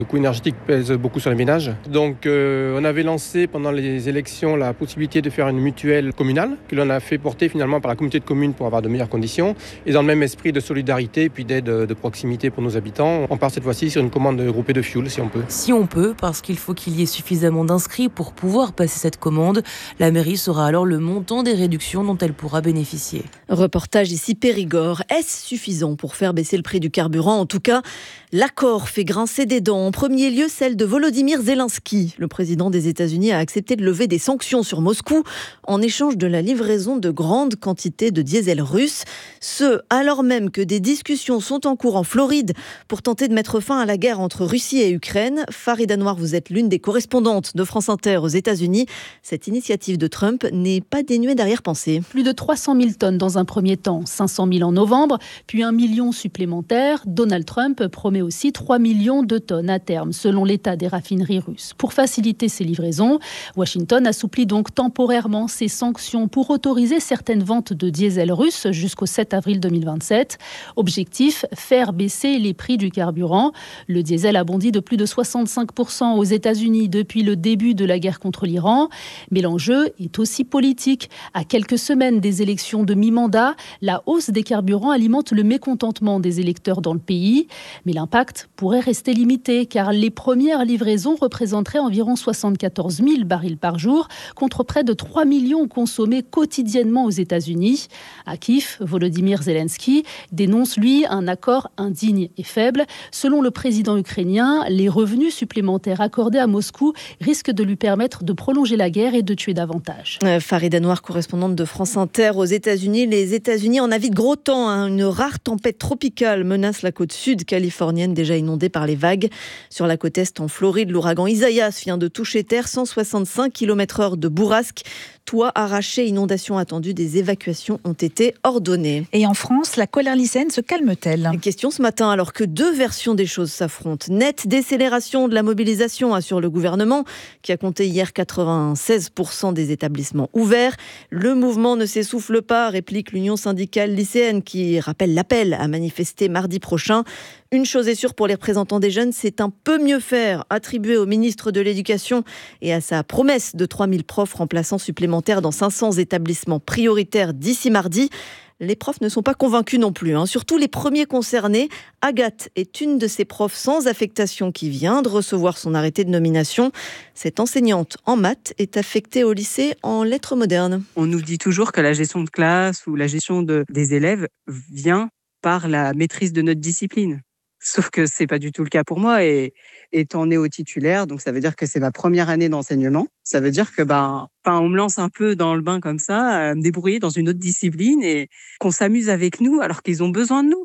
Le coût énergétique pèse beaucoup sur les ménages. Donc on avait lancé pendant les élections la possibilité de faire une mutuelle communale que l'on a fait porter finalement par la communauté de communes pour avoir de meilleures conditions. Et dans le même esprit de solidarité puis d'aide de proximité pour nos habitants, on part cette fois-ci sur une commande groupée de fioul si on peut. Si on peut, parce qu'il faut qu'il y ait suffisamment d'inscrits pour pouvoir passer cette commande. La mairie saura alors le montant des réductions dont elle pourra bénéficier. Reportage ici Périgord. Est-ce suffisant pour faire baisser le prix du carburant ? En tout cas, l'accord fait grincer des dents. En premier lieu, celle de Volodymyr Zelensky. Le président des États-Unis a accepté de lever des sanctions sur Moscou en échange de la livraison de grandes quantités de diesel russe. Ce, alors même que des discussions sont en cours en Floride pour tenter de mettre fin à la guerre entre Russie et Ukraine. Farida Noir, vous êtes l'une des correspondantes de France Inter aux États-Unis. Cette initiative de Trump n'est pas dénuée d'arrière-pensée. Plus de 300 000 tonnes dans un premier temps, 500 000 en novembre, puis 1 million supplémentaires. Donald Trump promet aussi 3 millions de tonnes à terme, selon l'état des raffineries russes. Pour faciliter ces livraisons, Washington assouplit donc temporairement ses sanctions pour autoriser certaines ventes de diesel russe jusqu'au 7 avril 2027. Objectif, faire baisser les prix du carburant. Le diesel a bondi de plus de 65% aux États-Unis depuis le début de la guerre contre l'Iran. Mais l'enjeu est aussi politique. À quelques semaines des élections de mi-mandat, la hausse des carburants alimente le mécontentement des électeurs dans le pays. Mais l'impact pourrait rester limité car les premières livraisons représenteraient environ 74 000 barils par jour contre près de 3 millions consommés quotidiennement aux États-Unis. À Kiev, Volodymyr Zelensky dénonce, lui, un accord indigne et faible. Selon le président ukrainien, les revenus supplémentaires accordés à Moscou risquent de lui permettre de prolonger la guerre et de tuer davantage. Farida Noir, correspondante de France Inter aux États-Unis. Les États-Unis en avis de gros temps. Une rare tempête tropicale menace la côte sud californienne, déjà inondée par les vagues. Sur la côte est, en Floride, l'ouragan Isaias vient de toucher terre, 165 km/h de bourrasque. Toits arrachés, inondations attendues, des évacuations ont été ordonnées. Et en France, la colère lycéenne se calme-t-elle ? Question ce matin, alors que deux versions des choses s'affrontent. Nette décélération de la mobilisation, assure le gouvernement, qui a compté hier 96% des établissements ouverts. Le mouvement ne s'essouffle pas, réplique l'Union syndicale lycéenne, qui rappelle l'appel à manifester mardi prochain. Une chose est sûre pour les représentants des jeunes, c'est un peu mieux faire, attribué au ministre de l'Éducation et à sa promesse de 3000 profs remplaçants supplémentaires dans 500 établissements prioritaires d'ici mardi. Les profs ne sont pas convaincus non plus, surtout les premiers concernés. Agathe est une de ces profs sans affectation qui vient de recevoir son arrêté de nomination. Cette enseignante en maths est affectée au lycée en lettres modernes. On nous dit toujours que la gestion de classe ou la gestion des élèves vient par la maîtrise de notre discipline. Sauf que c'est pas du tout le cas pour moi et étant néo-titulaire, donc ça veut dire que c'est ma première année d'enseignement. Ça veut dire que on me lance un peu dans le bain comme ça, à me débrouiller dans une autre discipline et qu'on s'amuse avec nous alors qu'ils ont besoin de nous.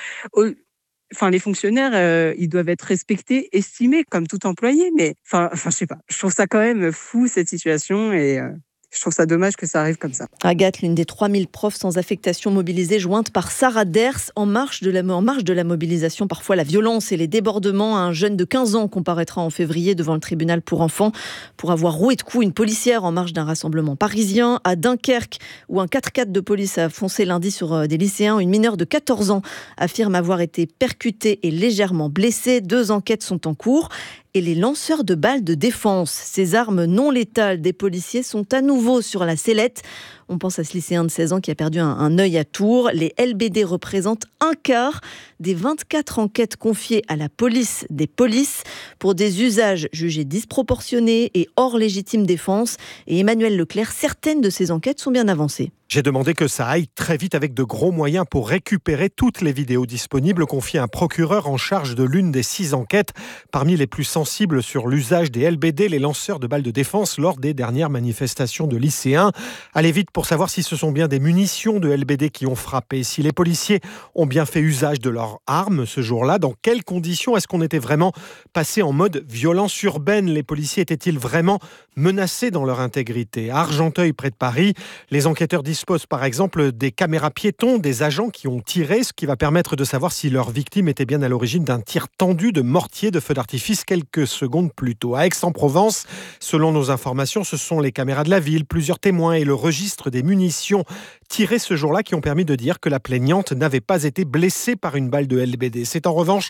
Les fonctionnaires, ils doivent être respectés, estimés comme tout employé. Mais je sais pas. Je trouve ça quand même fou cette situation et je trouve ça dommage que ça arrive comme ça. Agathe, l'une des 3000 profs sans affectation mobilisées, jointe par Sarah Ders, en marge de la mobilisation, parfois la violence et les débordements. Un jeune de 15 ans comparaîtra en février devant le tribunal pour enfants pour avoir roué de coups une policière en marge d'un rassemblement parisien. À Dunkerque, où un 4x4 de police a foncé lundi sur des lycéens, une mineure de 14 ans affirme avoir été percutée et légèrement blessée. 2 enquêtes sont en cours. Et les lanceurs de balles de défense, ces armes non létales des policiers, sont à nouveau sur la sellette. On pense à ce lycéen de 16 ans qui a perdu un œil à Tours. Les LBD représentent un quart des 24 enquêtes confiées à la police des polices pour des usages jugés disproportionnés et hors légitime défense. Et Emmanuel Leclerc, certaines de ces enquêtes sont bien avancées. J'ai demandé que ça aille très vite avec de gros moyens pour récupérer toutes les vidéos disponibles, confiées à un procureur en charge de l'une des 6 enquêtes, parmi les plus sensibles sur l'usage des LBD, les lanceurs de balles de défense, lors des dernières manifestations de lycéens. Allez vite pour savoir si ce sont bien des munitions de LBD qui ont frappé, si les policiers ont bien fait usage de leurs armes ce jour-là, dans quelles conditions est-ce qu'on était vraiment passé en mode violence urbaine ? Les policiers étaient-ils vraiment menacés dans leur intégrité ? À Argenteuil, près de Paris, les enquêteurs disposent par exemple des caméras piétons, des agents qui ont tiré, ce qui va permettre de savoir si leur victime était bien à l'origine d'un tir tendu de mortier de feu d'artifice quelques secondes plus tôt. À Aix-en-Provence, selon nos informations, ce sont les caméras de la ville, plusieurs témoins et le registre des munitions tirées ce jour-là qui ont permis de dire que la plaignante n'avait pas été blessée par une balle de LBD. C'est en revanche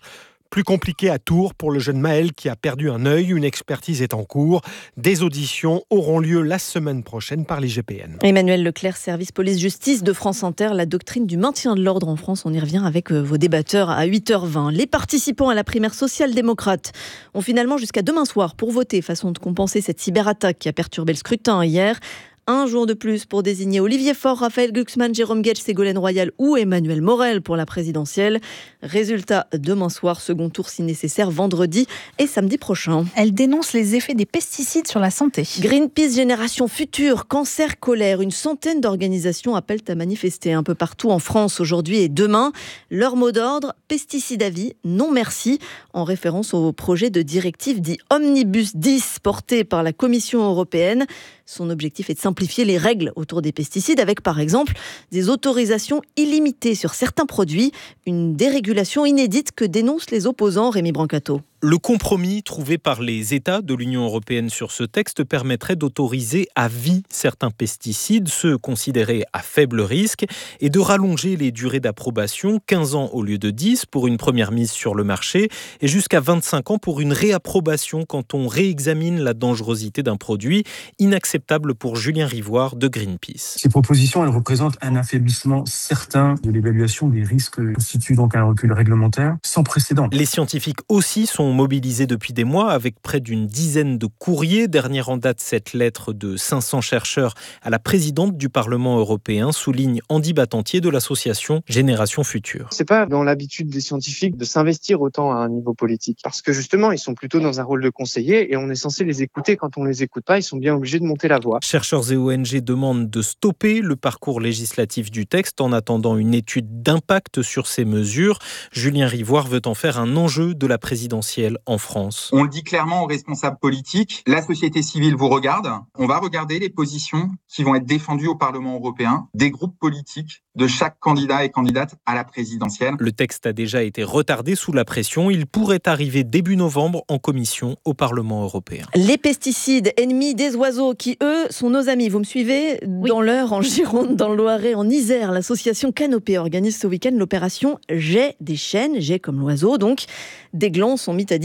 Plus compliqué à Tours pour le jeune Maël qui a perdu un œil. Une expertise est en cours. Des auditions auront lieu la semaine prochaine par l'IGPN. Emmanuel Leclerc, service police-justice de France Inter, la doctrine du maintien de l'ordre en France. On y revient avec vos débatteurs à 8h20. Les participants à la primaire social-démocrate ont finalement jusqu'à demain soir pour voter, façon de compenser cette cyberattaque qui a perturbé le scrutin hier. Un jour de plus pour désigner Olivier Faure, Raphaël Glucksmann, Jérôme Guedj, Ségolène Royal ou Emmanuel Morel pour la présidentielle. Résultat, demain soir, second tour si nécessaire, vendredi et samedi prochain. Elle dénonce les effets des pesticides sur la santé. Greenpeace Génération Future, Cancer, Colère, une centaine d'organisations appellent à manifester un peu partout en France aujourd'hui et demain. Leur mot d'ordre, pesticides à vie, non merci, en référence au projet de directive dit Omnibus 10 porté par la Commission européenne. Son objectif est de simplifier les règles autour des pesticides avec par exemple des autorisations illimitées sur certains produits, une dérégulation inédite que dénoncent les opposants. Rémi Brancato. Le compromis trouvé par les États de l'Union européenne sur ce texte permettrait d'autoriser à vie certains pesticides, ceux considérés à faible risque, et de rallonger les durées d'approbation, 15 ans au lieu de 10 pour une première mise sur le marché, et jusqu'à 25 ans pour une réapprobation quand on réexamine la dangerosité d'un produit, inacceptable pour Julien Rivoire de Greenpeace. Ces propositions, elles représentent un affaiblissement certain de l'évaluation des risques, constituent donc un recul réglementaire sans précédent. Les scientifiques aussi sont mobilisés depuis des mois avec près d'une dizaine de courriers. Dernière en date, cette lettre de 500 chercheurs à la présidente du Parlement européen, souligne Andy Battantier de l'association Génération Future. C'est pas dans l'habitude des scientifiques de s'investir autant à un niveau politique parce que justement, ils sont plutôt dans un rôle de conseiller et on est censé les écouter. Quand on les écoute pas, ils sont bien obligés de monter la voix. Chercheurs et ONG demandent de stopper le parcours législatif du texte en attendant une étude d'impact sur ces mesures. Julien Rivoire veut en faire un enjeu de la présidentielle en France. On le dit clairement aux responsables politiques, la société civile vous regarde, on va regarder les positions qui vont être défendues au Parlement européen, des groupes politiques de chaque candidat et candidate à la présidentielle. Le texte a déjà été retardé sous la pression, il pourrait arriver début novembre en commission au Parlement européen. Les pesticides, ennemis des oiseaux qui, eux, sont nos amis. Vous me suivez ? Oui. Dans l'Eure, en Gironde, dans le Loiret, en Isère, l'association Canopée organise ce week-end l'opération Jet des chênes, jet comme l'oiseau donc. Des glands sont mis à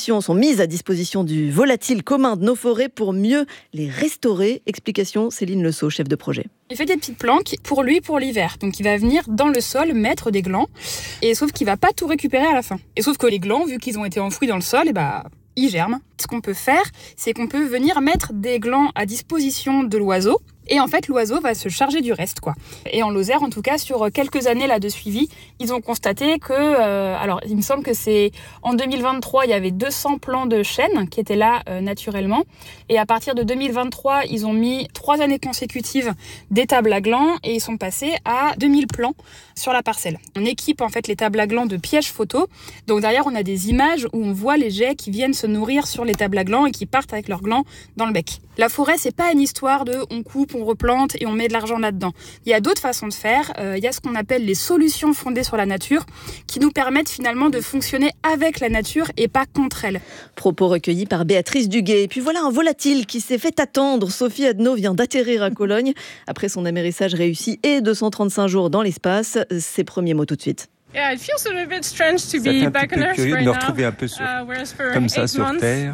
disposition du volatile commun de nos forêts pour mieux les restaurer. Explication, Céline Le Sceau, chef de projet. Il fait des petites planques pour lui, pour l'hiver. Donc il va venir dans le sol mettre des glands. Et sauf qu'il va pas tout récupérer à la fin. Et sauf que les glands, vu qu'ils ont été enfouis dans le sol, ils germent. Ce qu'on peut faire, c'est qu'on peut venir mettre des glands à disposition de l'oiseau. Et en fait, l'oiseau va se charger du reste, quoi. Et en Lozère, en tout cas, sur quelques années là de suivi, ils ont constaté que, alors, il me semble que c'est en 2023, il y avait 200 plants de chênes qui étaient là naturellement. Et à partir de 2023, ils ont mis 3 années consécutives d'étables à glands et ils sont passés à 2000 plants sur la parcelle. On équipe en fait les tables à glands de pièges photo. Donc derrière, on a des images où on voit les jets qui viennent se nourrir sur les tables à glands et qui partent avec leurs glands dans le bec. La forêt, c'est pas une histoire de on coupe, on replante et on met de l'argent là-dedans. Il y a d'autres façons de faire. Il y a ce qu'on appelle les solutions fondées sur la nature qui nous permettent finalement de fonctionner avec la nature et pas contre elle. Propos recueillis par Béatrice Duguay. Et puis voilà un volatile qui s'est fait attendre. Sophie Adno vient d'atterrir à Cologne après son amérissage réussi et 235 jours dans l'espace. Ses premiers mots tout de suite. C'est un petit peu curieux de me retrouver un peu comme ça sur Terre.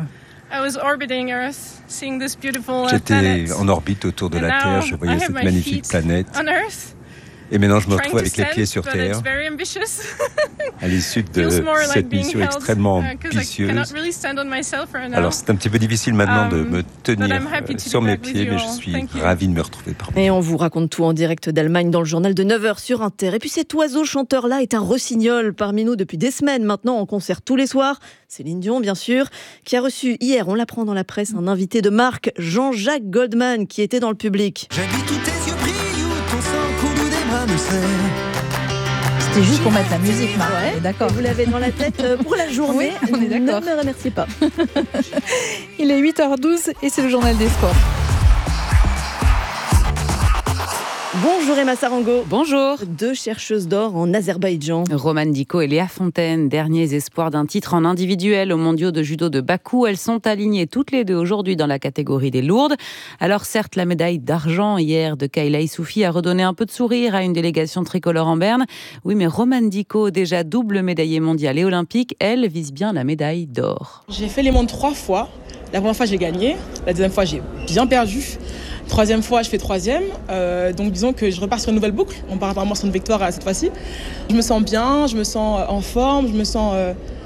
J'étais en orbite autour de la Terre, je voyais cette magnifique planète. Et maintenant, je me retrouve avec les pieds sur Terre, à l'issue de cette mission extrêmement ambitieuse. Alors, c'est un petit peu difficile maintenant de me tenir sur mes pieds, mais je suis ravi de me retrouver parmi vous. Et on vous raconte tout en direct d'Allemagne dans le journal de 9h sur Inter. Et puis cet oiseau chanteur-là est un rossignol parmi nous depuis des semaines maintenant en concert tous les soirs. Céline Dion, bien sûr, qui a reçu hier, on l'apprend dans la presse, un invité de marque, Jean-Jacques Goldman, qui était dans le public. J'ai vu tous tes yeux brillent, où ton sang coule, des bras me serrent. C'était juste pour mettre la musique, Marc. Ouais, d'accord. Vous l'avez dans la tête pour la journée. Oui, on est d'accord. Ne me remerciez pas. Il est 8h12 et c'est le journal des sports. Bonjour Emma Sarango. Bonjour. 2 chercheuses d'or en Azerbaïdjan. Romane Dicot et Léa Fontaine, derniers espoirs d'un titre en individuel aux mondiaux de judo de Bakou. Elles sont alignées toutes les deux aujourd'hui dans la catégorie des lourdes. Alors certes, la médaille d'argent hier de Kayla Issoufi a redonné un peu de sourire à une délégation tricolore en berne. Oui, mais Romane Dicot, déjà double médaillée mondiale et olympique, elle vise bien la médaille d'or. J'ai fait les mondes 3 fois. La première fois, j'ai gagné. La deuxième fois, j'ai bien perdu. Troisième fois, je fais 3e. Donc disons que je repars sur une nouvelle boucle. On part vraiment sur une victoire cette fois-ci. Je me sens bien, je me sens en forme, je me sens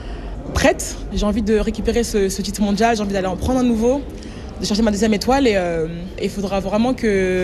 prête. J'ai envie de récupérer ce titre mondial, j'ai envie d'aller en prendre un nouveau, de chercher ma 2e étoile. Et il faudra vraiment que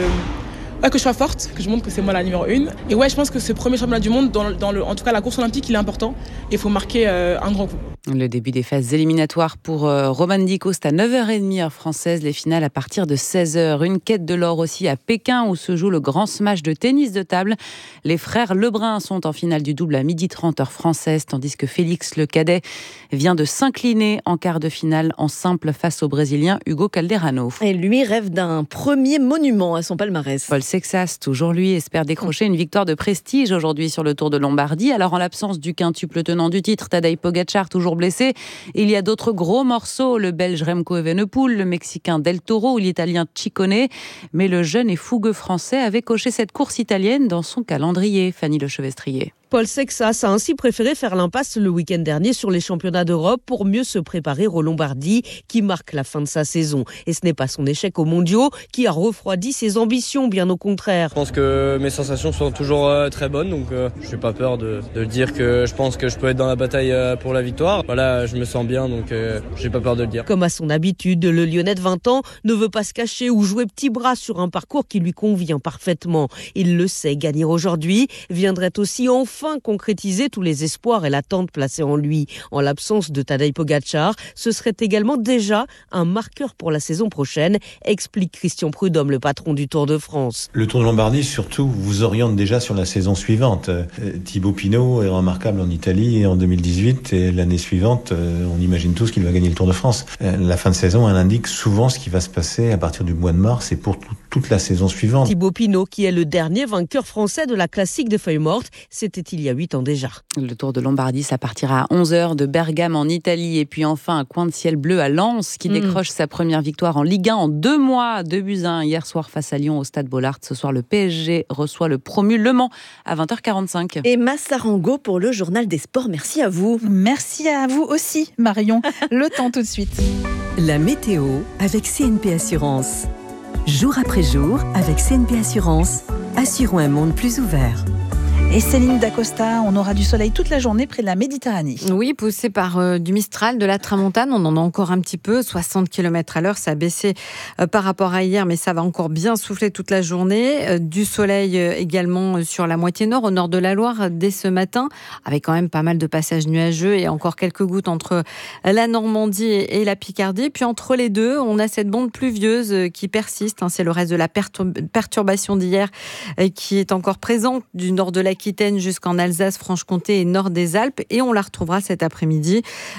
je sois forte, que je montre que c'est moi la numéro 1. Et ouais, je pense que ce premier championnat du monde, en tout cas la course olympique, il est important. Il faut marquer un grand coup. Le début des phases éliminatoires pour Romane Dicot, c'est à 9h30 heure française, les finales à partir de 16h. Une quête de l'or aussi à Pékin où se joue le grand smash de tennis de table. Les frères Lebrun sont en finale du double à 12h30 heure française, tandis que Félix le cadet vient de s'incliner en quart de finale en simple face au Brésilien Hugo Calderano. Et lui rêve d'un premier monument à son palmarès. Paul Sexas, toujours lui, espère décrocher une victoire de prestige aujourd'hui sur le Tour de Lombardie. Alors en l'absence du quintuple tenant du titre, Tadej Pogačar, toujours blessé. Il y a d'autres gros morceaux, le Belge Remco Evenepoel, le Mexicain Del Toro ou l'Italien Ciccone. Mais le jeune et fougueux Français avait coché cette course italienne dans son calendrier. Fanny Lechevestrier. Paul Sexas a ainsi préféré faire l'impasse le week-end dernier sur les championnats d'Europe pour mieux se préparer aux Lombardie qui marque la fin de sa saison. Et ce n'est pas son échec aux mondiaux qui a refroidi ses ambitions, bien au contraire. Je pense que mes sensations sont toujours très bonnes, donc je n'ai pas peur de dire que je pense que je peux être dans la bataille pour la victoire. Voilà, je me sens bien, donc je n'ai pas peur de le dire. Comme à son habitude, le Lyonnais de 20 ans ne veut pas se cacher ou jouer petit bras sur un parcours qui lui convient parfaitement. Il le sait, gagner aujourd'hui viendrait aussi enfin concrétiser tous les espoirs et l'attente placée en lui. En l'absence de Tadej Pogačar, ce serait également déjà un marqueur pour la saison prochaine, explique Christian Prudhomme, le patron du Tour de France. Le Tour de Lombardie, surtout, vous oriente déjà sur la saison suivante. Thibaut Pinot est remarquable en Italie en 2018 et l'année suivante, on imagine tous qu'il va gagner le Tour de France. La fin de saison, elle indique souvent ce qui va se passer à partir du mois de mars et pour toute la saison suivante. Thibaut Pinot, qui est le dernier vainqueur français de la classique des feuilles mortes, c'était il y a 8 ans déjà. Le Tour de Lombardie, ça partira à 11h de Bergame en Italie et puis enfin un coin de ciel bleu à Lens qui décroche sa première victoire en Ligue 1 en 2 mois. 2-1 hier soir face à Lyon au Stade Bollaert. Ce soir, le PSG reçoit le promu Le Mans à 20h45. Emma Sarango pour le journal des sports. Merci à vous. Merci à vous aussi, Marion. Le temps tout de suite. La météo avec CNP Assurance. Jour après jour, avec CNP Assurance, assurons un monde plus ouvert. Et Céline Dacosta, on aura du soleil toute la journée près de la Méditerranée. Oui, poussé par du Mistral, de la Tramontane, on en a encore un petit peu, 60 km/h, ça a baissé par rapport à hier, mais ça va encore bien souffler toute la journée. Du soleil également sur la moitié nord, au nord de la Loire, dès ce matin, avec quand même pas mal de passages nuageux et encore quelques gouttes entre la Normandie et la Picardie. Puis entre les deux, on a cette bande pluvieuse qui persiste, c'est le reste de la perturbation d'hier qui est encore présente du nord de l'Aquitaine jusqu'en Alsace, Franche-Comté et nord des Alpes. Et on la retrouvera cet après-midi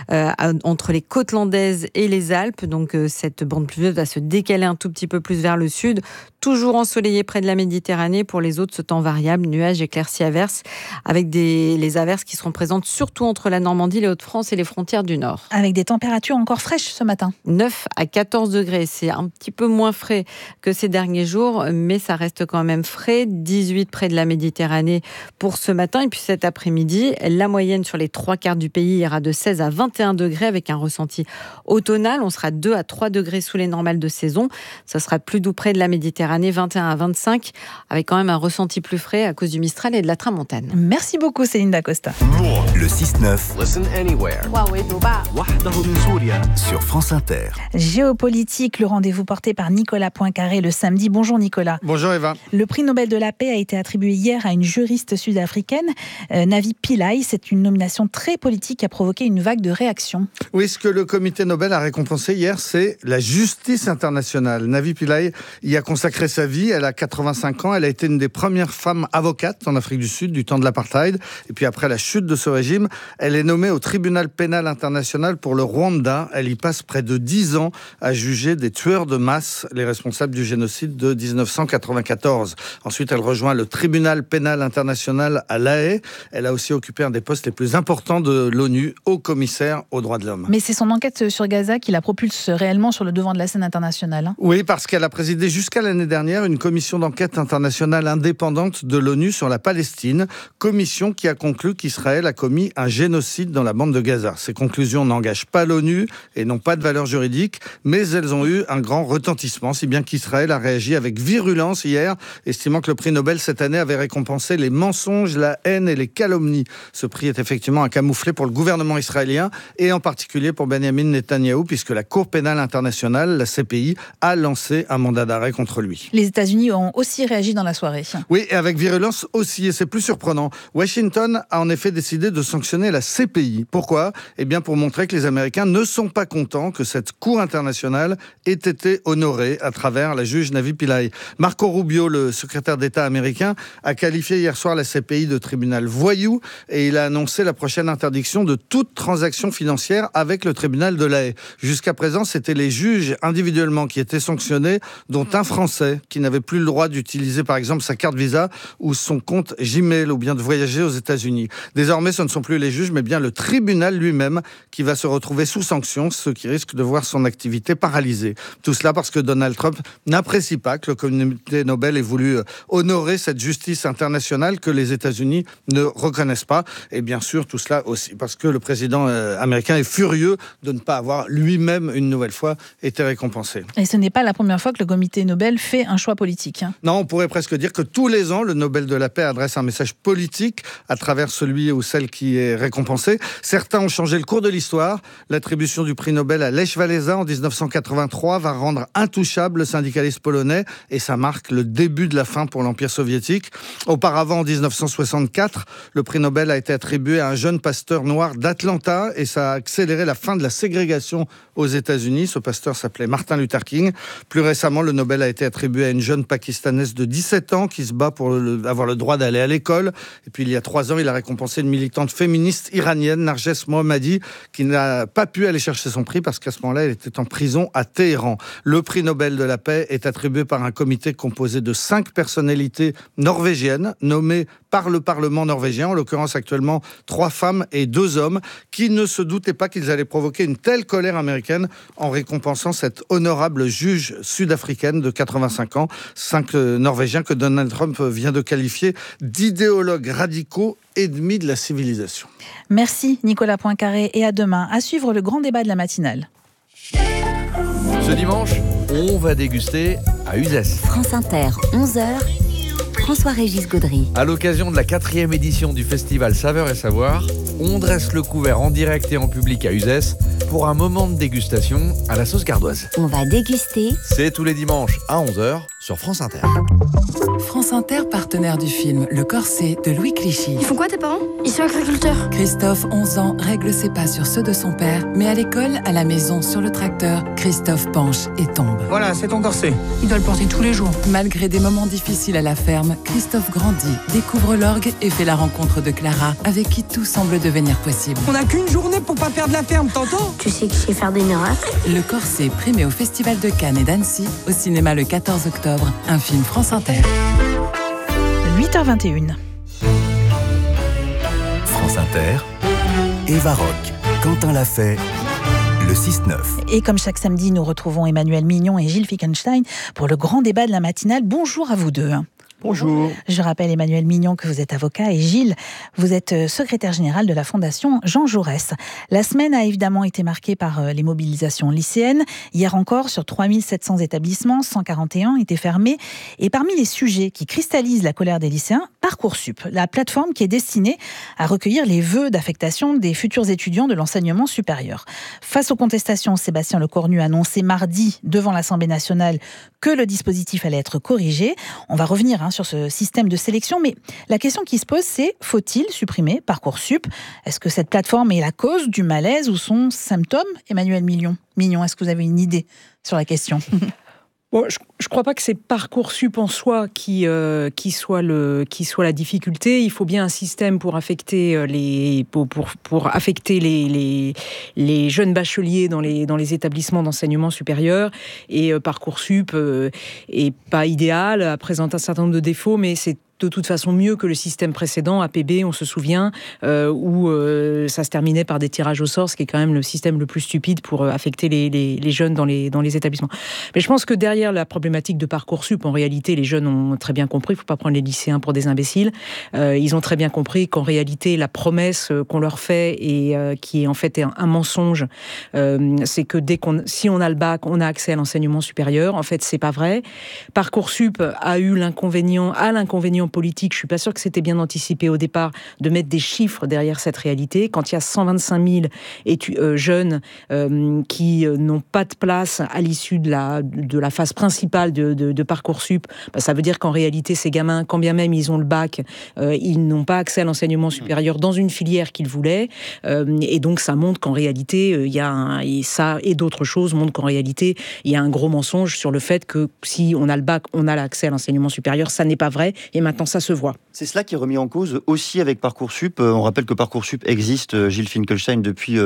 entre les côtes landaises et les Alpes. Donc cette bande pluvieuse va se décaler un tout petit peu plus vers le sud. Toujours ensoleillé près de la Méditerranée. Pour les autres, ce temps variable, nuages, éclaircies, averses, avec les averses qui seront présentes surtout entre la Normandie, les Hauts-de-France et les frontières du Nord. Avec des températures encore fraîches ce matin. 9 à 14 degrés. C'est un petit peu moins frais que ces derniers jours, mais ça reste quand même frais. 18 près de la Méditerranée pour ce matin. Et puis cet après-midi, la moyenne sur les 3/4 du pays ira de 16 à 21 degrés avec un ressenti automnal. On sera 2 à 3 degrés sous les normales de saison. Ça sera plus doux près de la Méditerranée, 21 à 25, avec quand même un ressenti plus frais à cause du Mistral et de la Tramontane. Merci beaucoup Céline Dacosta. Le 6-9. Listen anywhere. Sur France Inter. Géopolitique, le rendez-vous porté par Nicolas Poincaré le samedi. Bonjour Nicolas. Bonjour Eva. Le prix Nobel de la paix a été attribué hier à une juriste journaliste sud-africaine, Navi Pillay. C'est une nomination très politique qui a provoqué une vague de réactions. Oui, ce que le comité Nobel a récompensé hier, c'est la justice internationale. Navi Pillay y a consacré sa vie. Elle a 85 ans. Elle a été une des premières femmes avocates en Afrique du Sud du temps de l'apartheid. Et puis après la chute de ce régime, elle est nommée au tribunal pénal international pour le Rwanda. Elle y passe près de 10 ans à juger des tueurs de masse, les responsables du génocide de 1994. Ensuite, elle rejoint le tribunal pénal international à La Haye. Elle a aussi occupé un des postes les plus importants de l'ONU, haut commissaire aux droits de l'homme. Mais c'est son enquête sur Gaza qui la propulse réellement sur le devant de la scène internationale. Oui, parce qu'elle a présidé jusqu'à l'année dernière une commission d'enquête internationale indépendante de l'ONU sur la Palestine, commission qui a conclu qu'Israël a commis un génocide dans la bande de Gaza. Ces conclusions n'engagent pas l'ONU et n'ont pas de valeur juridique, mais elles ont eu un grand retentissement, si bien qu'Israël a réagi avec virulence hier, estimant que le prix Nobel cette année avait récompensé les mensonges, la haine et les calomnies. Ce prix est effectivement un camouflet pour le gouvernement israélien et en particulier pour Benjamin Netanyahou, puisque la Cour pénale internationale, la CPI, a lancé un mandat d'arrêt contre lui. Les États-Unis ont aussi réagi dans la soirée. Oui, et avec virulence aussi, et c'est plus surprenant. Washington a en effet décidé de sanctionner la CPI. Pourquoi ? Eh bien pour montrer que les Américains ne sont pas contents que cette Cour internationale ait été honorée à travers la juge Navi Pillay. Marco Rubio, le secrétaire d'État américain, a qualifié hier soir la CPI de tribunal voyou et il a annoncé la prochaine interdiction de toute transaction financière avec le tribunal de La Haye. Jusqu'à présent, c'était les juges individuellement qui étaient sanctionnés, dont un Français qui n'avait plus le droit d'utiliser par exemple sa carte Visa ou son compte Gmail ou bien de voyager aux États-Unis. Désormais, ce ne sont plus les juges, mais bien le tribunal lui-même qui va se retrouver sous sanction, ce qui risque de voir son activité paralysée. Tout cela parce que Donald Trump n'apprécie pas que le comité Nobel ait voulu honorer cette justice internationale que les États-Unis ne reconnaissent pas. Et bien sûr, tout cela aussi parce que le président américain est furieux de ne pas avoir lui-même une nouvelle fois été récompensé. Et ce n'est pas la première fois que le comité Nobel fait un choix politique. Non, on pourrait presque dire que tous les ans, le Nobel de la paix adresse un message politique à travers celui ou celle qui est récompensé. Certains ont changé le cours de l'histoire. L'attribution du prix Nobel à Lech Walesa en 1983 va rendre intouchable le syndicaliste polonais et ça marque le début de la fin pour l'Empire soviétique. Auparavant, en 1964, le prix Nobel a été attribué à un jeune pasteur noir d'Atlanta et ça a accéléré la fin de la ségrégation aux États-Unis. Ce pasteur s'appelait Martin Luther King. Plus récemment, le Nobel a été attribué à une jeune pakistanaise de 17 ans qui se bat pour avoir le droit d'aller à l'école. Et puis, il y a 3 ans, il a récompensé une militante féministe iranienne, Narges Mohammadi, qui n'a pas pu aller chercher son prix parce qu'à ce moment-là, elle était en prison à Téhéran. Le prix Nobel de la paix est attribué par un comité composé de 5 personnalités norvégiennes nommées par le Parlement norvégien, en l'occurrence actuellement 3 femmes et 2 hommes, qui ne se doutaient pas qu'ils allaient provoquer une telle colère américaine en récompensant cette honorable juge sud-africaine de 85 ans, 5 Norvégiens que Donald Trump vient de qualifier d'idéologues radicaux ennemis de la civilisation. Merci Nicolas Poincaré et à demain. À suivre le grand débat de la matinale. Ce dimanche, on va déguster à Uzès. France Inter, 11h. François-Régis Gaudry. À l'occasion de la 4e édition du festival Saveurs et Savoir, on dresse le couvert en direct et en public à Uzès pour un moment de dégustation à la sauce gardoise. On va déguster. C'est tous les dimanches à 11h sur France Inter. France Inter, partenaire du film Le Corset de Louis Clichy. Ils font quoi tes parents? Ils sont agriculteurs. Christophe, 11 ans, règle ses pas sur ceux de son père, mais à l'école, à la maison, sur le tracteur, Christophe penche et tombe. Voilà, c'est ton corset. Il doit le porter tous les jours. Malgré des moments difficiles à la ferme, Christophe grandit, découvre l'orgue et fait la rencontre de Clara, avec qui tout semble devenir possible. On n'a qu'une journée pour pas perdre la ferme, t'entends? Tu sais que je sais faire des miracles. Le Corset, primé au Festival de Cannes et d'Annecy, au cinéma le 14 octobre, un film France Inter. 8h21. France Inter, Eva Rock, Quentin Lafay, le 6-9. Et comme chaque samedi, nous retrouvons Emmanuel Mignon et Gilles Fickenstein pour le grand débat de la matinale. Bonjour à vous deux. Bonjour. Je rappelle, Emmanuel Mignon, que vous êtes avocat et Gilles, vous êtes secrétaire général de la Fondation Jean Jaurès. La semaine a évidemment été marquée par les mobilisations lycéennes. Hier encore, sur 3700 établissements, 141 étaient fermés. Et parmi les sujets qui cristallisent la colère des lycéens, Parcoursup, la plateforme qui est destinée à recueillir les vœux d'affectation des futurs étudiants de l'enseignement supérieur. Face aux contestations, Sébastien Lecornu a annoncé mardi devant l'Assemblée nationale que le dispositif allait être corrigé. On va revenir revenir sur ce système de sélection, mais la question qui se pose, c'est faut-il supprimer Parcoursup ? Est-ce que cette plateforme est la cause du malaise ou son symptôme, Emmanuel Mignon, est-ce que vous avez une idée sur la question ? Bon, je ne crois pas que c'est Parcoursup en soi qui soit la difficulté. Il faut bien un système pour affecter les jeunes bacheliers dans les établissements d'enseignement supérieur. Et Parcoursup est pas idéal, présente un certain nombre de défauts, mais c'est de toute façon mieux que le système précédent, APB, on se souvient, où ça se terminait par des tirages au sort, ce qui est quand même le système le plus stupide pour affecter les jeunes dans les établissements. Mais je pense que derrière la problématique de Parcoursup, en réalité, les jeunes ont très bien compris, il ne faut pas prendre les lycéens pour des imbéciles, ils ont très bien compris qu'en réalité, la promesse qu'on leur fait et qui est en fait un mensonge, c'est que si on a le bac, on a accès à l'enseignement supérieur. En fait, c'est pas vrai. Parcoursup a l'inconvénient politique, je suis pas sûre que c'était bien anticipé au départ, de mettre des chiffres derrière cette réalité. Quand il y a 125 000 jeunes qui n'ont pas de place à l'issue de la phase principale de Parcoursup, ça veut dire qu'en réalité, ces gamins, quand bien même ils ont le bac, ils n'ont pas accès à l'enseignement supérieur dans une filière qu'ils voulaient. Et donc, ça montre qu'en réalité, ça et d'autres choses montrent qu'en réalité, il y a un gros mensonge sur le fait que si on a le bac, on a l'accès à l'enseignement supérieur. Ça n'est pas vrai. Et maintenant, ça se voit. C'est cela qui est remis en cause aussi avec Parcoursup. On rappelle que Parcoursup existe, Gilles Finkelstein, depuis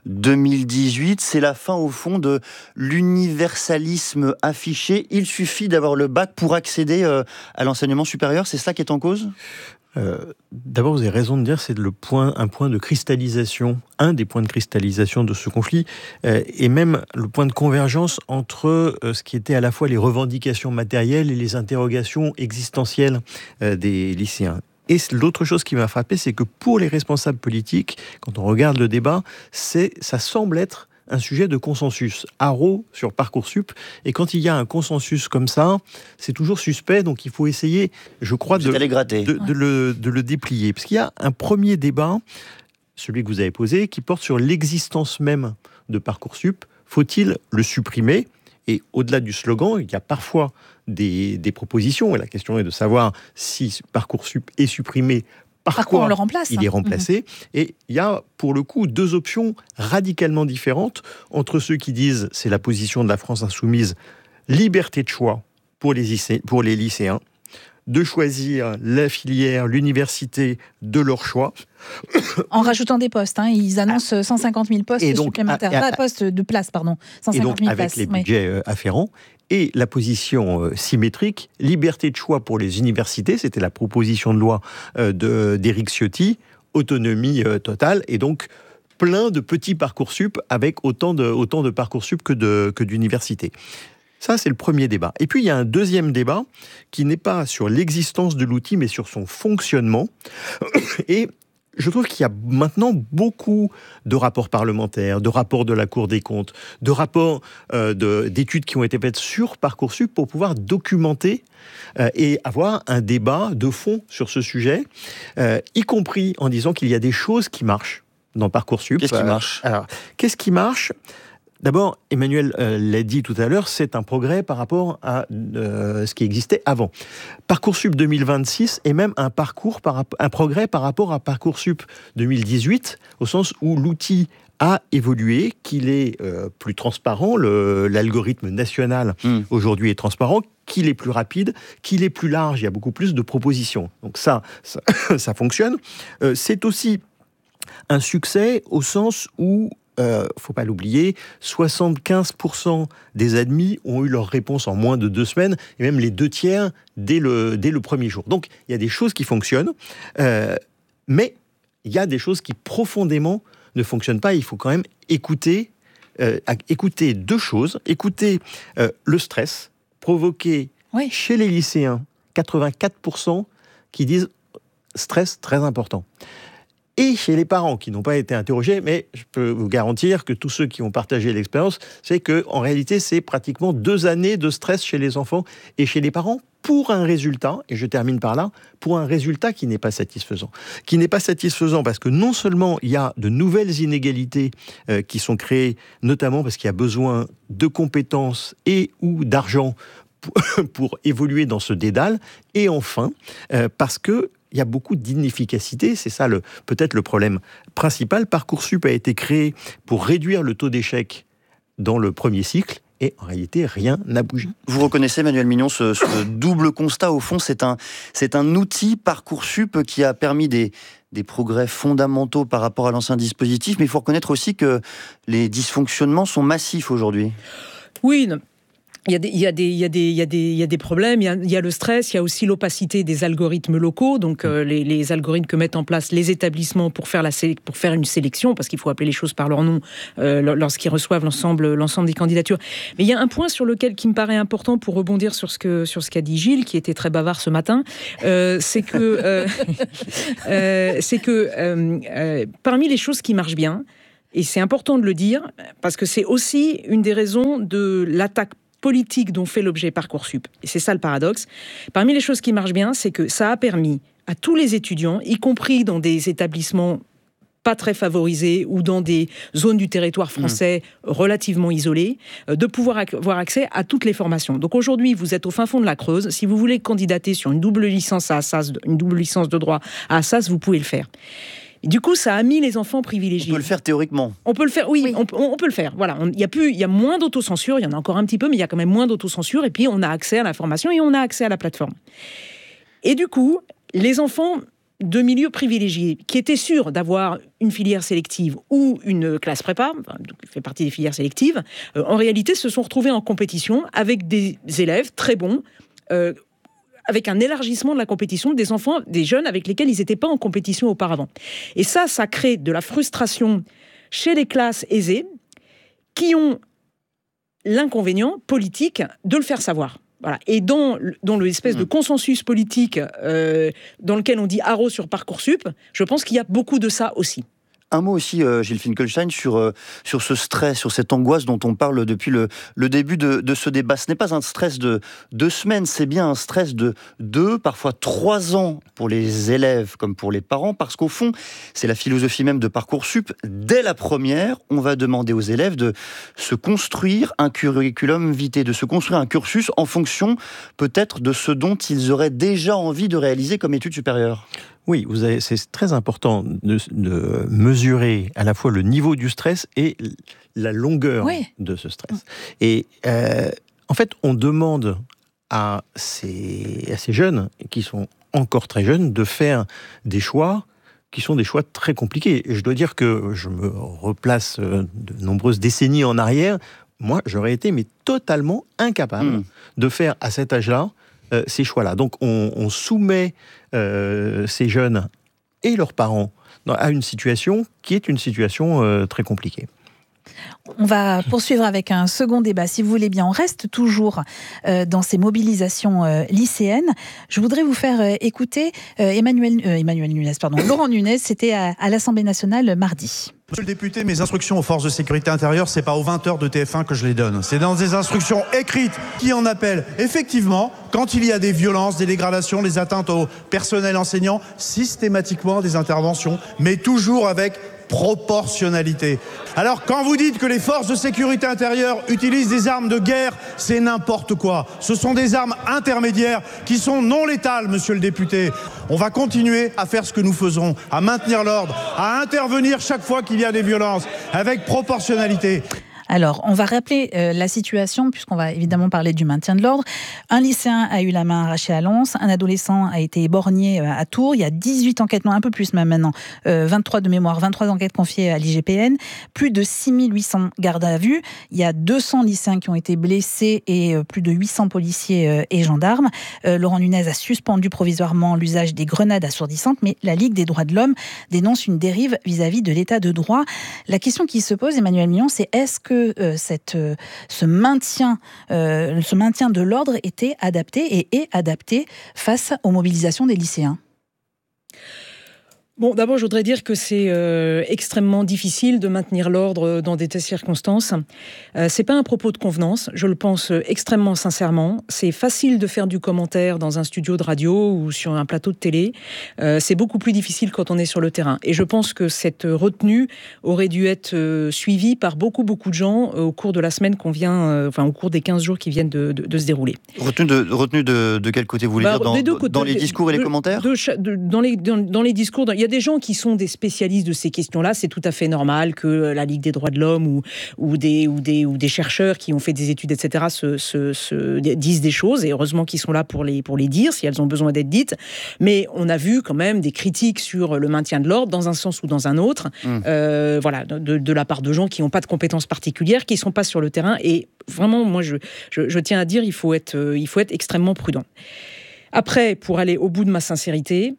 2018. C'est la fin, au fond, de l'universalisme affiché. Il suffit d'avoir le bac pour accéder à l'enseignement supérieur. C'est cela qui est en cause ? D'abord, vous avez raison de dire, c'est un point de cristallisation, un des points de cristallisation de ce conflit, et même le point de convergence entre ce qui était à la fois les revendications matérielles et les interrogations existentielles des lycéens. Et l'autre chose qui m'a frappé, c'est que pour les responsables politiques, quand on regarde le débat, ça semble être un sujet de consensus. Haro sur Parcoursup, et quand il y a un consensus comme ça, c'est toujours suspect, donc il faut essayer, je crois, de le déplier. Parce qu'il y a un premier débat, celui que vous avez posé, qui porte sur l'existence même de Parcoursup. Faut-il le supprimer ? Et au-delà du slogan, il y a parfois des propositions, et la question est de savoir si Parcoursup est supprimé, par quoi on le remplace. Il est remplacé. Et il y a, pour le coup, deux options radicalement différentes entre ceux qui disent, c'est la position de la France insoumise, liberté de choix pour les lycéens, de choisir la filière, l'université de leur choix. En rajoutant des postes, ils annoncent 150 000 postes supplémentaires. Postes de place, pardon. 150 000 places. Avec les budgets afférents. Et la position symétrique, liberté de choix pour les universités, c'était la proposition de loi d'Éric Ciotti, autonomie totale, et donc plein de petits Parcoursup avec autant de Parcoursup que d'universités. Ça, c'est le premier débat. Et puis, il y a un deuxième débat qui n'est pas sur l'existence de l'outil, mais sur son fonctionnement. Et je trouve qu'il y a maintenant beaucoup de rapports parlementaires, de rapports de la Cour des comptes, de rapports d'études qui ont été faites sur Parcoursup pour pouvoir documenter et avoir un débat de fond sur ce sujet, y compris en disant qu'il y a des choses qui marchent dans Parcoursup. Qu'est-ce qui marche ? Alors, qu'est-ce qui marche ? D'abord, Emmanuel l'a dit tout à l'heure, c'est un progrès par rapport à ce qui existait avant. Parcoursup 2026 est même un progrès par rapport à Parcoursup 2018, au sens où l'outil a évolué, qu'il est plus transparent, l'algorithme national aujourd'hui est transparent, qu'il est plus rapide, qu'il est plus large, il y a beaucoup plus de propositions. Donc ça fonctionne. C'est aussi un succès au sens où faut pas l'oublier, 75% des admis ont eu leur réponse en moins de 2 semaines, et même les 2/3 dès le premier jour. Donc, il y a des choses qui fonctionnent, mais il y a des choses qui profondément ne fonctionnent pas. Il faut quand même écouter 2 choses. Écouter le stress provoqué chez les lycéens, 84% qui disent stress très important. Et chez les parents qui n'ont pas été interrogés, mais je peux vous garantir que tous ceux qui ont partagé l'expérience, c'est qu'en réalité, c'est pratiquement 2 années de stress chez les enfants et chez les parents pour un résultat, et je termine par là, pour un résultat qui n'est pas satisfaisant. Qui n'est pas satisfaisant parce que non seulement il y a de nouvelles inégalités qui sont créées, notamment parce qu'il y a besoin de compétences et ou d'argent pour évoluer dans ce dédale. Et enfin, parce que il y a beaucoup d'inefficacité, c'est ça peut-être le problème principal. Parcoursup a été créé pour réduire le taux d'échec dans le premier cycle, et en réalité, rien n'a bougé. Vous reconnaissez, Emmanuel Mignon, ce double constat, au fond, c'est un outil Parcoursup qui a permis des progrès fondamentaux par rapport à l'ancien dispositif, mais il faut reconnaître aussi que les dysfonctionnements sont massifs aujourd'hui. Oui, il y a des problèmes, il y a le stress, il y a aussi l'opacité des algorithmes locaux, donc les algorithmes que mettent en place les établissements pour faire une sélection, parce qu'il faut appeler les choses par leur nom lorsqu'ils reçoivent l'ensemble des candidatures. Mais il y a un point qui me paraît important pour rebondir sur ce qu'a dit Gilles, qui était très bavard ce matin, c'est que parmi les choses qui marchent bien, et c'est important de le dire, parce que c'est aussi une des raisons de l'attaque politique dont fait l'objet Parcoursup. Et c'est ça le paradoxe. Parmi les choses qui marchent bien, c'est que ça a permis à tous les étudiants, y compris dans des établissements pas très favorisés ou dans des zones du territoire français relativement isolées, de pouvoir avoir accès à toutes les formations. Donc aujourd'hui, vous êtes au fin fond de la Creuse. Si vous voulez candidater sur une double licence à Assas, une double licence de droit à Assas, vous pouvez le faire. Et du coup, ça a mis les enfants privilégiés. On peut le faire théoriquement. On peut le faire, oui. On peut le faire. Voilà, il y a moins d'autocensure, il y en a encore un petit peu, mais il y a quand même moins d'autocensure, et puis on a accès à l'information et on a accès à la plateforme. Et du coup, les enfants de milieux privilégiés, qui étaient sûrs d'avoir une filière sélective ou une classe prépa, qui fait partie des filières sélectives, en réalité se sont retrouvés en compétition avec des élèves très bons, avec un élargissement de la compétition des enfants, des jeunes avec lesquels ils n'étaient pas en compétition auparavant. Et ça crée de la frustration chez les classes aisées qui ont l'inconvénient politique de le faire savoir. Voilà. Et dans l'espèce de consensus politique dans lequel on dit haro sur Parcoursup, je pense qu'il y a beaucoup de ça aussi. Un mot aussi, Gilles Finkelstein, sur ce stress, sur cette angoisse dont on parle depuis le début de ce débat. Ce n'est pas un stress de 2 semaines, c'est bien un stress de 2, parfois 3 ans pour les élèves comme pour les parents, parce qu'au fond, c'est la philosophie même de Parcoursup. Dès la première, on va demander aux élèves de se construire un curriculum vitae, de se construire un cursus en fonction peut-être de ce dont ils auraient déjà envie de réaliser comme études supérieures. Oui, c'est très important de mesurer à la fois le niveau du stress et la longueur de ce stress. Et en fait, on demande à ces jeunes, qui sont encore très jeunes, de faire des choix qui sont des choix très compliqués. Et je dois dire que je me replace de nombreuses décennies en arrière. Moi, j'aurais été totalement incapable de faire à cet âge-là ces choix-là. Donc on soumet ces jeunes et leurs parents à une situation qui est une situation très compliquée. On va poursuivre avec un second débat, si vous voulez bien. On reste toujours dans ces mobilisations lycéennes. Je voudrais vous faire écouter Laurent Nunez, c'était à l'Assemblée nationale mardi. Monsieur le député, mes instructions aux forces de sécurité intérieure, c'est pas aux 20h de TF1 que je les donne. C'est dans des instructions écrites qui en appellent effectivement, quand il y a des violences, des dégradations, des atteintes au personnel enseignant, systématiquement des interventions, mais toujours avec proportionnalité. Alors quand vous dites que les forces de sécurité intérieure utilisent des armes de guerre, c'est n'importe quoi. Ce sont des armes intermédiaires qui sont non létales, monsieur le député. On va continuer à faire ce que nous faisons, à maintenir l'ordre, à intervenir chaque fois qu'il y a des violences, avec proportionnalité. Alors, on va rappeler la situation, puisqu'on va évidemment parler du maintien de l'ordre. Un lycéen a eu la main arrachée à Lens, un adolescent a été éborgné à Tours. Il y a 18 enquêtes, non, un peu plus même maintenant, 23 de mémoire, 23 enquêtes confiées à l'IGPN, plus de 6800 gardes à vue. Il y a 200 lycéens qui ont été blessés et plus de 800 policiers et gendarmes. Laurent Nunez a suspendu provisoirement l'usage des grenades assourdissantes, mais la Ligue des droits de l'homme dénonce une dérive vis-à-vis de l'état de droit. La question qui se pose, Emmanuel Mignon, c'est est-ce que ce maintien de l'ordre était adapté et est adapté face aux mobilisations des lycéens? Bon, d'abord, je voudrais dire que c'est extrêmement difficile de maintenir l'ordre dans de telles circonstances. C'est pas un propos de convenance, je le pense extrêmement sincèrement. C'est facile de faire du commentaire dans un studio de radio ou sur un plateau de télé. C'est beaucoup plus difficile quand on est sur le terrain. Et je pense que cette retenue aurait dû être suivie par beaucoup de gens au cours de la semaine qu'on vient, au cours des 15 jours qui viennent de se dérouler. Retenue de quel côté vous voulez dire dans les discours et les commentaires dans les discours, il y a des gens qui sont des spécialistes de ces questions-là. C'est tout à fait normal que la Ligue des droits de l'homme ou des chercheurs qui ont fait des études, etc., disent des choses. Et heureusement qu'ils sont là pour les dire, si elles ont besoin d'être dites. Mais on a vu quand même des critiques sur le maintien de l'ordre, dans un sens ou dans un autre, de la part de gens qui n'ont pas de compétences particulières, qui ne sont pas sur le terrain. Et vraiment, moi, je tiens à dire, il faut être extrêmement prudent. Après, pour aller au bout de ma sincérité,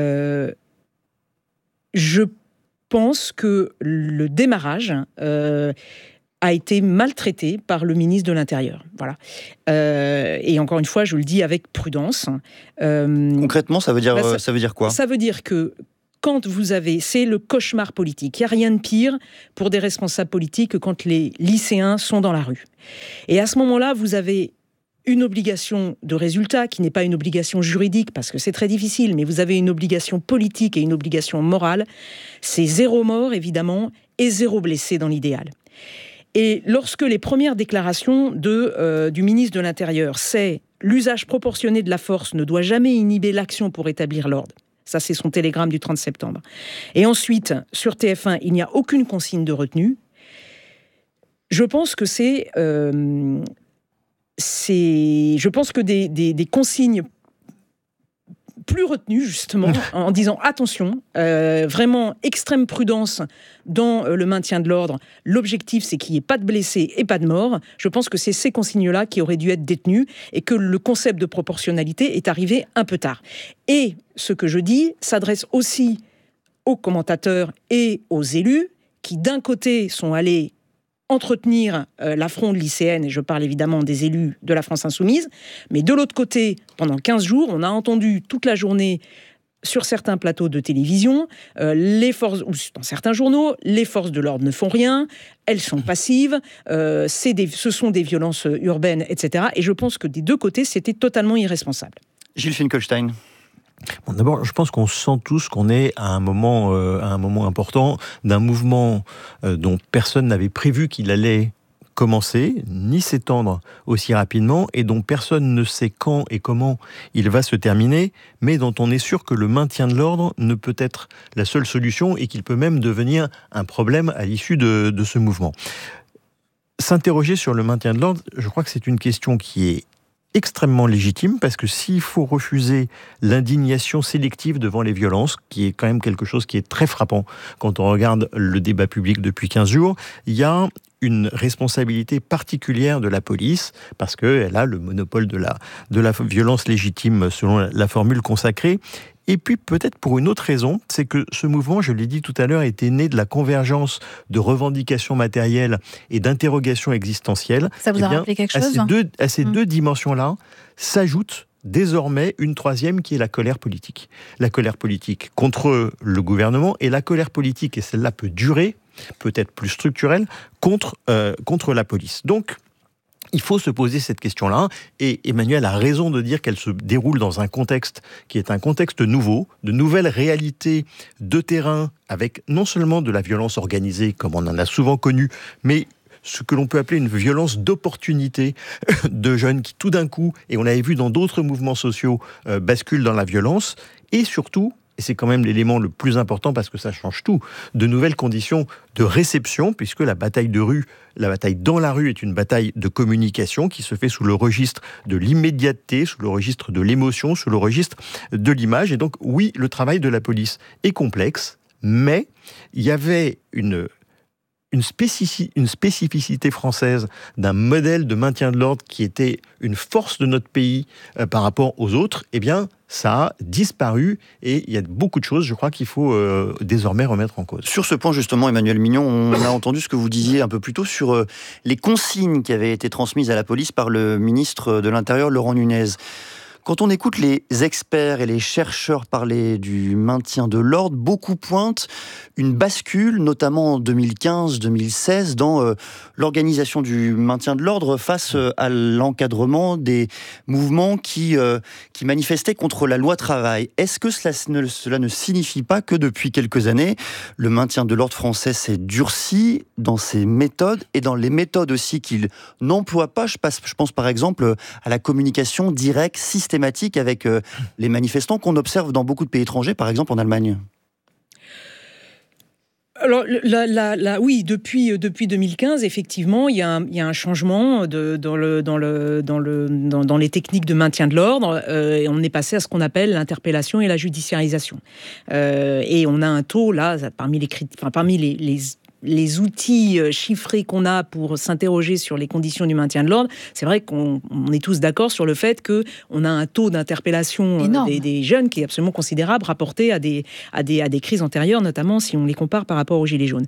je pense que le démarrage a été maltraité par le ministre de l'Intérieur. Voilà. Et encore une fois, je le dis avec prudence. Concrètement, ça veut dire quoi ? Ça veut dire que quand c'est le cauchemar politique. Il n'y a rien de pire pour des responsables politiques que quand les lycéens sont dans la rue. Et à ce moment-là, vous avez une obligation de résultat qui n'est pas une obligation juridique parce que c'est très difficile, mais vous avez une obligation politique et une obligation morale. C'est 0 mort, évidemment, et 0 blessé dans l'idéal. Et lorsque les premières déclarations du ministre de l'Intérieur, c'est « l'usage proportionné de la force ne doit jamais inhiber l'action pour établir l'ordre », ça c'est son télégramme du 30 septembre. Et ensuite, sur TF1, il n'y a aucune consigne de retenue. Je pense que je pense que des consignes plus retenues, justement, en disant attention, vraiment extrême prudence dans le maintien de l'ordre. L'objectif, c'est qu'il n'y ait pas de blessés et pas de morts. Je pense que c'est ces consignes-là qui auraient dû être détenues et que le concept de proportionnalité est arrivé un peu tard. Et ce que je dis s'adresse aussi aux commentateurs et aux élus qui, d'un côté, sont allés entretenir la fronde lycéenne, et je parle évidemment des élus de la France Insoumise, mais de l'autre côté, pendant 15 jours, on a entendu toute la journée sur certains plateaux de télévision, ou dans certains journaux, les forces de l'ordre ne font rien, elles sont passives, ce sont des violences urbaines, etc. Et je pense que des deux côtés, c'était totalement irresponsable. Gilles Finkelstein. Bon, d'abord, je pense qu'on sent tous qu'on est à un moment important d'un mouvement dont personne n'avait prévu qu'il allait commencer, ni s'étendre aussi rapidement, et dont personne ne sait quand et comment il va se terminer, mais dont on est sûr que le maintien de l'ordre ne peut être la seule solution et qu'il peut même devenir un problème à l'issue de ce mouvement. S'interroger sur le maintien de l'ordre, je crois que c'est une question qui est extrêmement légitime, parce que s'il faut refuser l'indignation sélective devant les violences, qui est quand même quelque chose qui est très frappant quand on regarde le débat public depuis 15 jours, il y a une responsabilité particulière de la police, parce qu'elle a le monopole de la violence légitime, selon la formule consacrée. Et puis peut-être pour une autre raison, c'est que ce mouvement, je l'ai dit tout à l'heure, était né de la convergence de revendications matérielles et d'interrogations existentielles. Ça vous a rappelé quelque chose ? À ces deux dimensions-là s'ajoute désormais une troisième qui est la colère politique. La colère politique contre le gouvernement et la colère politique, et celle-là peut durer, peut-être plus structurelle, contre la police. Donc, il faut se poser cette question-là, et Emmanuel a raison de dire qu'elle se déroule dans un contexte qui est un contexte nouveau, de nouvelles réalités de terrain, avec non seulement de la violence organisée, comme on en a souvent connu, mais ce que l'on peut appeler une violence d'opportunité de jeunes qui, tout d'un coup, et on l'avait vu dans d'autres mouvements sociaux, basculent dans la violence, et surtout, et c'est quand même l'élément le plus important parce que ça change tout, de nouvelles conditions de réception, puisque la bataille dans la rue est une bataille de communication qui se fait sous le registre de l'immédiateté, sous le registre de l'émotion, sous le registre de l'image. Et donc, oui, le travail de la police est complexe, mais il y avait une spécificité française d'un modèle de maintien de l'ordre qui était une force de notre pays par rapport aux autres, eh bien, ça a disparu et il y a beaucoup de choses, je crois, qu'il faut désormais remettre en cause. Sur ce point, justement, Emmanuel Mignon, on a entendu ce que vous disiez un peu plus tôt sur les consignes qui avaient été transmises à la police par le ministre de l'Intérieur, Laurent Nunez. Quand on écoute les experts et les chercheurs parler du maintien de l'ordre, beaucoup pointent une bascule, notamment en 2015-2016, dans l'organisation du maintien de l'ordre face à l'encadrement des mouvements qui manifestaient contre la loi travail. Est-ce que cela ne signifie pas que depuis quelques années, le maintien de l'ordre français s'est durci dans ses méthodes et dans les méthodes aussi qu'il n'emploie pas? Je pense par exemple à la communication directe, systématique avec les manifestants qu'on observe dans beaucoup de pays étrangers, par exemple en Allemagne. Alors, oui, depuis 2015, effectivement, il y a un changement dans les techniques de maintien de l'ordre. Et on est passé à ce qu'on appelle l'interpellation et la judiciarisation. Et on a un taux, là, parmi les outils chiffrés qu'on a pour s'interroger sur les conditions du maintien de l'ordre, c'est vrai qu'on est tous d'accord sur le fait qu'on a un taux d'interpellation des jeunes qui est absolument considérable, rapporté à des crises antérieures, notamment si on les compare par rapport aux Gilets jaunes.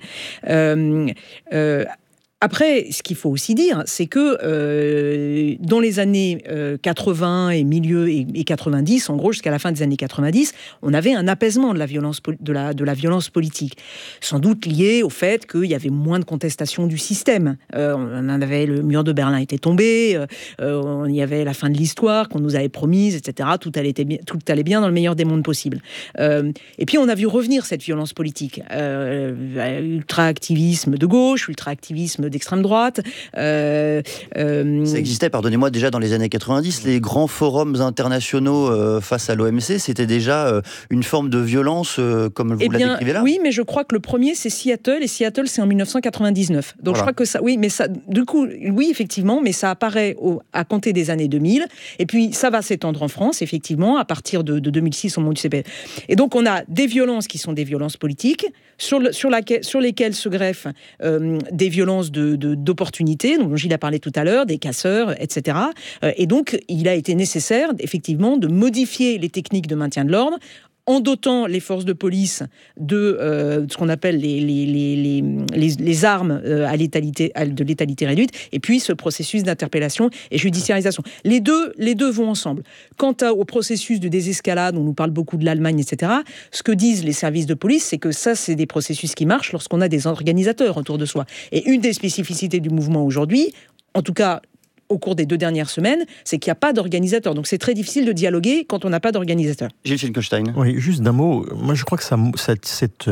Après, ce qu'il faut aussi dire, c'est que dans les années 80 et milieu et 90, en gros jusqu'à la fin des années 90, on avait un apaisement de la violence politique, sans doute lié au fait qu'il y avait moins de contestation du système. Le mur de Berlin était tombé, il y avait la fin de l'histoire qu'on nous avait promise, etc. Tout allait bien dans le meilleur des mondes possibles. Et puis on a vu revenir cette violence politique, ultra-activisme de gauche, ultra-activisme d'extrême droite. Ça existait, pardonnez-moi, déjà dans les années 90. Les grands forums internationaux face à l'OMC, c'était déjà une forme de violence comme vous la décrivez là? Oui, mais je crois que le premier, c'est Seattle, et Seattle, c'est en 1999. Donc voilà. Je crois que ça... Oui, mais ça... Du coup, oui, effectivement, mais ça apparaît à compter des années 2000, et puis ça va s'étendre en France, effectivement, à partir de 2006, au moment du CPL. Et donc, on a des violences qui sont des violences politiques, sur lesquelles se greffent des violences d'opportunités, dont Gilles a parlé tout à l'heure, des casseurs, etc. Et donc, il a été nécessaire, effectivement, de modifier les techniques de maintien de l'ordre en dotant les forces de police de ce qu'on appelle les armes de létalité réduite, et puis ce processus d'interpellation et judiciarisation. Les deux vont ensemble. Quant au processus de désescalade, on nous parle beaucoup de l'Allemagne, etc., ce que disent les services de police, c'est que ça, c'est des processus qui marchent lorsqu'on a des organisateurs autour de soi. Et une des spécificités du mouvement aujourd'hui, en tout cas au cours des 2 dernières semaines, c'est qu'il n'y a pas d'organisateur. Donc c'est très difficile de dialoguer quand on n'a pas d'organisateur. Gilles Finkelstein. Oui, juste d'un mot. Moi, je crois que cette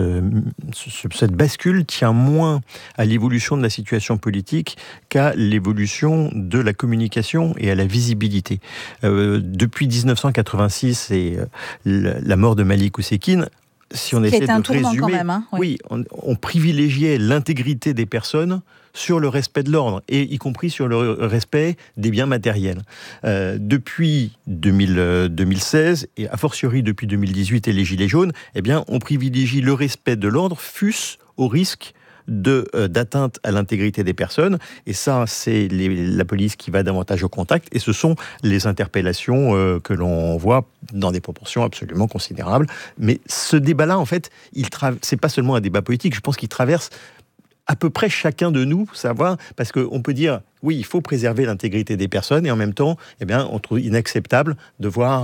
bascule tient moins à l'évolution de la situation politique qu'à l'évolution de la communication et à la visibilité. Depuis 1986 et la mort de Malik Oussekine, si on essaie de résumer, quand même, hein, oui, on privilégiait l'intégrité des personnes sur le respect de l'ordre, et y compris sur le respect des biens matériels. Depuis 2016, et a fortiori depuis 2018 et les Gilets jaunes, eh bien, on privilégie le respect de l'ordre, fût-ce au risque d'atteinte à l'intégrité des personnes, et ça, c'est la police qui va davantage au contact, et ce sont les interpellations que l'on voit dans des proportions absolument considérables. Mais ce débat-là, en fait, c'est pas seulement un débat politique, je pense qu'il traverse à peu près chacun de nous, savoir, parce qu'on peut dire, oui, il faut préserver l'intégrité des personnes, et en même temps, eh bien, on trouve inacceptable de voir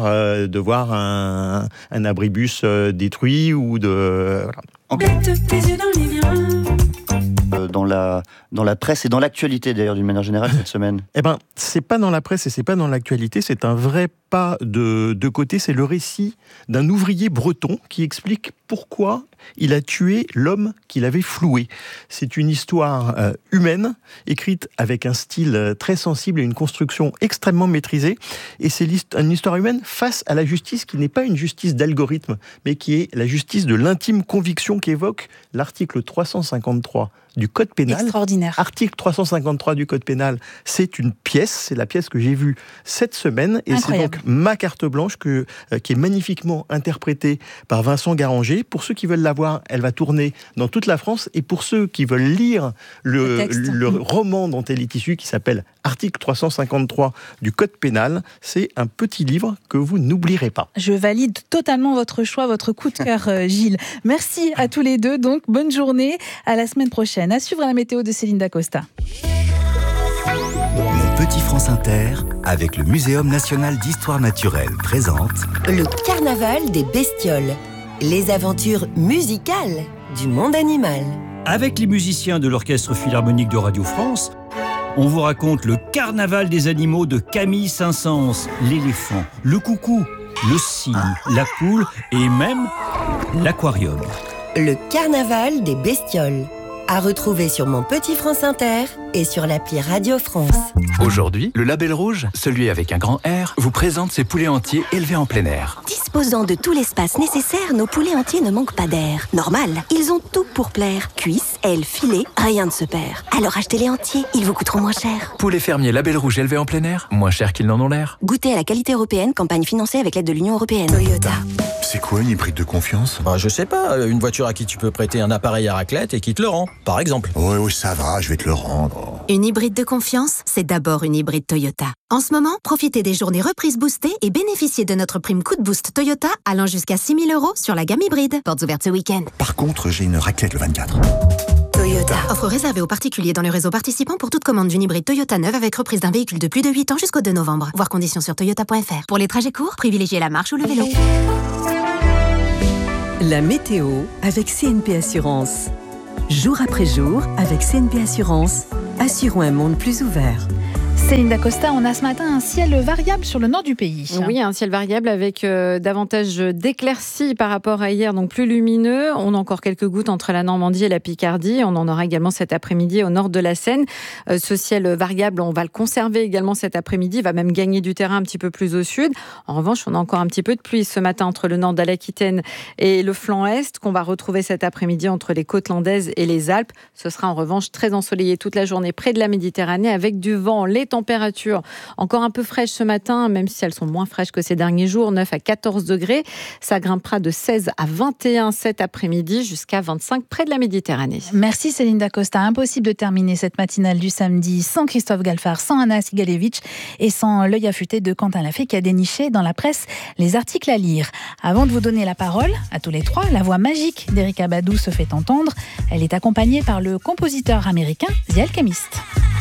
un abribus détruit ou de... Voilà. Dans la presse et dans l'actualité, d'ailleurs, d'une manière générale, cette semaine. Eh bien, c'est pas dans la presse et c'est pas dans l'actualité, c'est un vrai pas de côté, c'est le récit d'un ouvrier breton qui explique pourquoi il a tué l'homme qu'il avait floué. C'est une histoire humaine, écrite avec un style très sensible et une construction extrêmement maîtrisée, et c'est une histoire humaine face à la justice qui n'est pas une justice d'algorithme, mais qui est la justice de l'intime conviction qu'évoque l'article 353 du Code pénal. Extraordinaire. Article 353 du Code pénal, c'est une pièce, c'est la pièce que j'ai vue cette semaine, et incroyable. C'est donc ma carte blanche qui est magnifiquement interprétée par Vincent Garanger. Pour ceux qui veulent la voir, elle va tourner dans toute la France, et pour ceux qui veulent lire le roman dont elle est issue, qui s'appelle Article 353 du Code pénal, c'est un petit livre que vous n'oublierez pas. Je valide totalement votre choix, votre coup de cœur, Gilles. Merci à tous les deux, donc bonne journée, à la semaine prochaine. À suivre la météo de Céline Dacosta. Mon Petit France Inter, avec le Muséum national d'histoire naturelle, présente le carnaval des bestioles, les aventures musicales du monde animal. Avec les musiciens de l'Orchestre Philharmonique de Radio France, on vous raconte le carnaval des animaux de Camille Saint-Saëns, l'éléphant, le coucou, le cygne, la poule et même l'aquarium. Le carnaval des bestioles, à retrouver sur Mon Petit France Inter et sur l'appli Radio France. Aujourd'hui, le Label Rouge, celui avec un grand R, vous présente ses poulets entiers élevés en plein air. Disposant de tout l'espace nécessaire, nos poulets entiers ne manquent pas d'air. Normal, ils ont tout pour plaire. Cuisses, ailes, filets, rien ne se perd. Alors achetez-les entiers, ils vous coûteront moins cher. Poulets fermiers Label Rouge élevés en plein air, moins cher qu'ils n'en ont l'air. Goûtez à la qualité européenne, campagne financée avec l'aide de l'Union européenne. Toyota. C'est quoi une hybride de confiance ? Je sais pas, une voiture à qui tu peux prêter un appareil à raclette et qui te le rend, par exemple. Oui, ça va, je vais te le rendre. Une hybride de confiance, c'est d'abord une hybride Toyota. En ce moment, profitez des journées reprises boostées et bénéficiez de notre prime coup de boost Toyota allant jusqu'à 6 000 € sur la gamme hybride. Portes ouvertes ce week-end. Par contre, j'ai une raclette le 24. Toyota. Offre réservée aux particuliers dans le réseau participant pour toute commande d'une hybride Toyota neuve avec reprise d'un véhicule de plus de 8 ans jusqu'au 2 novembre. Voir conditions sur toyota.fr. Pour les trajets courts, privilégiez la marche ou le vélo. La météo avec CNP Assurance. Jour après jour, avec CNP Assurance, assurons un monde plus ouvert. Céline Dacosta, on a ce matin un ciel variable sur le nord du pays. Oui, un ciel variable avec davantage d'éclaircies par rapport à hier, donc plus lumineux. On a encore quelques gouttes entre la Normandie et la Picardie. On en aura également cet après-midi au nord de la Seine. Ce ciel variable, on va le conserver également cet après-midi. Il va même gagner du terrain un petit peu plus au sud. En revanche, on a encore un petit peu de pluie ce matin entre le nord de l'Aquitaine et le flanc est, qu'on va retrouver cet après-midi entre les côtes landaises et les Alpes. Ce sera en revanche très ensoleillé toute la journée près de la Méditerranée avec du vent. Les températures encore un peu fraîches ce matin, même si elles sont moins fraîches que ces derniers jours, 9 à 14 degrés. Ça grimpera de 16 à 21 cet après-midi jusqu'à 25 près de la Méditerranée. Merci Céline Dacosta. Impossible de terminer cette matinale du samedi sans Christophe Galfard, sans Anna Sigalevitch et sans l'œil affûté de Quentin Lafay qui a déniché dans la presse les articles à lire. Avant de vous donner la parole à tous les trois, la voix magique d'Erykah Badu se fait entendre. Elle est accompagnée par le compositeur américain The Alchemist.